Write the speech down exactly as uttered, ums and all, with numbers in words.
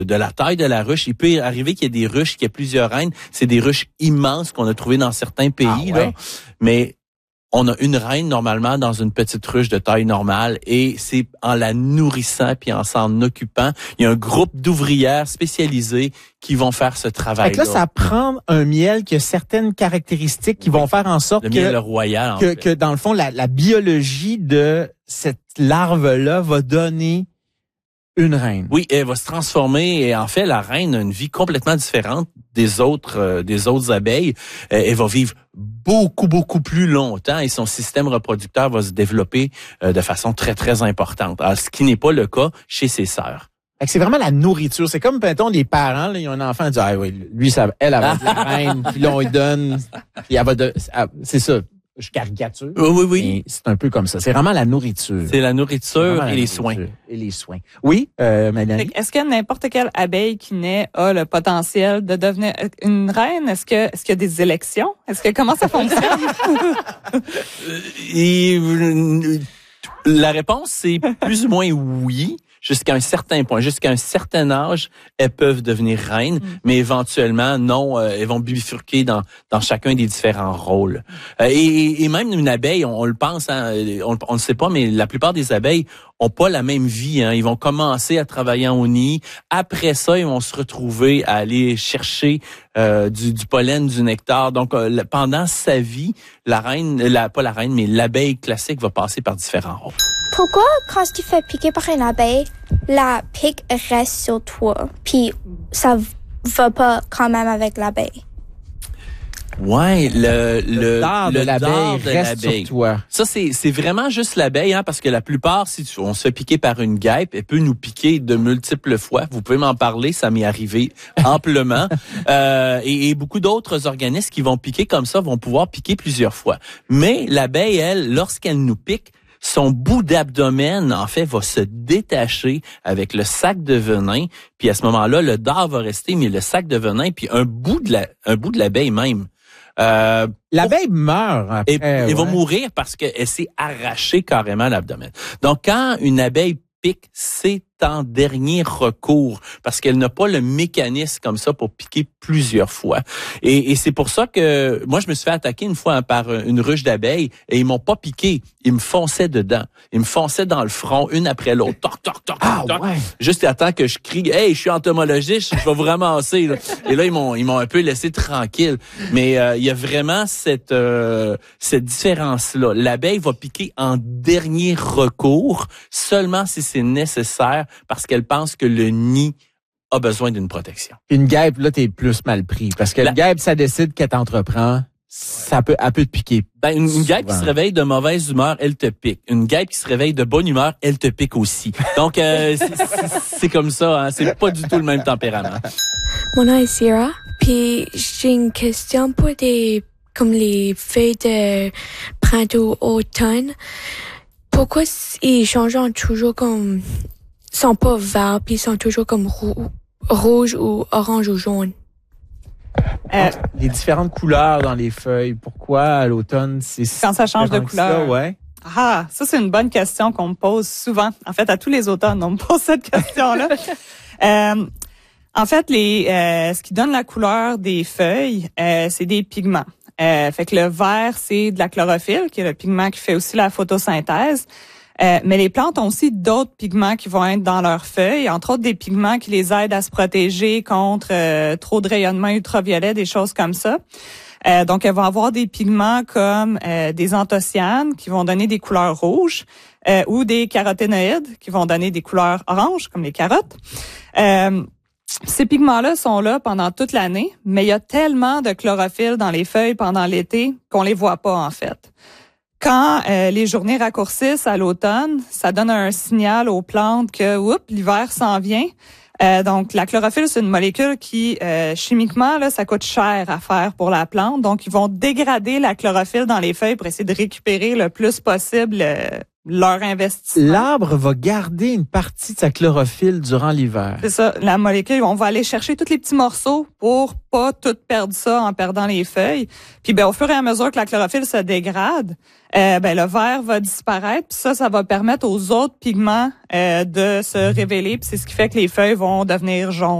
de la taille de la ruche. Il peut arriver qu'il y ait des ruches, qu'il y ait plusieurs reines. C'est des ruches immenses qu'on a trouvées dans certains pays, ah, ouais. là. Mais on a une reine normalement dans une petite ruche de taille normale et c'est en la nourrissant puis en s'en occupant. Il y a un groupe d'ouvrières spécialisées qui vont faire ce travail-là. Fait que là, ça prend un miel qui a certaines caractéristiques qui oui. vont faire en sorte le que, miel royal, en que, fait. que dans le fond, la, la biologie de cette larve-là va donner une reine. Oui, elle va se transformer et en fait, la reine a une vie complètement différente des autres euh, des autres abeilles. Euh, elle va vivre beaucoup, beaucoup plus longtemps et son système reproducteur va se développer euh, de façon très, très importante. Alors, ce qui n'est pas le cas chez ses sœurs. Fait que c'est vraiment la nourriture. C'est comme, mettons, les parents, là, ils ont un enfant, ils disent, ah oui, lui, ça, elle, elle va être la reine, puis là, on lui donne, puis elle va de, c'est ça. Je caricature. Oui, oui, oui. C'est un peu comme ça. C'est vraiment la nourriture. C'est la nourriture et les nourriture soins. Et les soins. Oui, euh, Mélanie. Est-ce que n'importe quelle abeille qui naît a le potentiel de devenir une reine? Est-ce que, est-ce qu'il y a des élections? Est-ce que, comment ça fonctionne? et, la réponse, c'est plus ou moins oui. Jusqu'à un certain point, jusqu'à un certain âge, elles peuvent devenir reines, mm. mais éventuellement, non, euh, elles vont bifurquer dans dans chacun des différents rôles. Euh, et, et même une abeille, on, on le pense, hein, on ne sait pas, mais la plupart des abeilles ont pas la même vie. Hein. Ils vont commencer à travailler au nid. Après ça, ils vont se retrouver à aller chercher euh, du, du pollen, du nectar. Donc, euh, pendant sa vie, la reine, la, pas la reine, mais l'abeille classique va passer par différents rôles. Pourquoi, quand tu te fais piquer par une abeille, la pique reste sur toi, puis ça va pas quand même avec l'abeille? Ouais, le le, le dard de le l'abeille dard de reste l'abeille. sur toi. Ça c'est c'est vraiment juste l'abeille, hein, parce que la plupart, si tu, on se fait piquer par une guêpe, elle peut nous piquer de multiples fois. Vous pouvez m'en parler, ça m'est arrivé amplement. euh, et, et beaucoup d'autres organismes qui vont piquer comme ça vont pouvoir piquer plusieurs fois. Mais l'abeille, elle, lorsqu'elle nous pique, son bout d'abdomen, en fait, va se détacher avec le sac de venin. Puis à ce moment-là, le dard va rester, mais le sac de venin, puis un bout de la, un bout de l'abeille même. Euh, L'abeille pour, meurt après. Et, elle ouais. va mourir parce qu'elle s'est arrachée carrément l'abdomen. Donc, quand une abeille pique, c'est en dernier recours parce qu'elle n'a pas le mécanisme comme ça pour piquer plusieurs fois. Et, et c'est pour ça que moi, je me suis fait attaquer une fois hein, par une ruche d'abeilles et ils m'ont pas piqué. Ils me fonçaient dedans. Ils me fonçaient dans le front, une après l'autre. Toc, toc, toc, ah, toc. Ouais. Juste à temps que je crie, « Hey, je suis entomologiste, je vais vous ramasser. » là. Et là, ils m'ont ils m'ont un peu laissé tranquille. Mais euh, il y a vraiment cette euh, cette différence-là. L'abeille va piquer en dernier recours, seulement si c'est nécessaire, parce qu'elle pense que le nid a besoin d'une protection. Une guêpe, là, t'es plus mal pris. Parce que la guêpe, ça décide qu'elle t'entreprend. Ça peut, elle peut te piquer. Ben, une, une guêpe qui se réveille de mauvaise humeur, elle te pique. Une guêpe qui se réveille de bonne humeur, elle te pique aussi. Donc, euh, c'est, c'est, c'est comme ça, hein. C'est pas du tout le même tempérament. Mon nom est Sierra, puis j'ai une question pour des, comme les feuilles de printemps-automne. Pourquoi ils changent toujours comme, sont pas verts, puis ils sont toujours comme rou- rouge ou orange ou jaune? Euh, les différentes couleurs dans les feuilles. Pourquoi à l'automne c'est quand ça change de couleur? Ça, ouais. Ah, ça c'est une bonne question qu'on me pose souvent. En fait, à tous les automnes, on me pose cette question-là. euh, en fait, les euh, ce qui donne la couleur des feuilles, euh, c'est des pigments. Euh, fait que le vert, c'est de la chlorophylle, qui est le pigment qui fait aussi la photosynthèse. Euh, mais les plantes ont aussi d'autres pigments qui vont être dans leurs feuilles, entre autres des pigments qui les aident à se protéger contre euh, trop de rayonnement ultraviolet, des choses comme ça. Euh, donc, elles vont avoir des pigments comme euh, des anthocyanes qui vont donner des couleurs rouges euh, ou des caroténoïdes qui vont donner des couleurs oranges, comme les carottes. Euh, Ces pigments-là sont là pendant toute l'année, mais il y a tellement de chlorophylle dans les feuilles pendant l'été qu'on les voit pas, en fait. Quand euh, les journées raccourcissent à l'automne, ça donne un signal aux plantes que, oups, l'hiver s'en vient. Euh, donc, la chlorophylle, c'est une molécule qui, euh, chimiquement, là, ça coûte cher à faire pour la plante. Donc, ils vont dégrader la chlorophylle dans les feuilles pour essayer de récupérer le plus possible euh, leur investissement. L'arbre va garder une partie de sa chlorophylle durant l'hiver. C'est ça, la molécule, on va aller chercher tous les petits morceaux pour pas tout perdre ça en perdant les feuilles. Puis ben au fur et à mesure que la chlorophylle se dégrade, euh, ben le vert va disparaître, puis ça ça va permettre aux autres pigments euh, de se révéler, puis c'est ce qui fait que les feuilles vont devenir jaunes.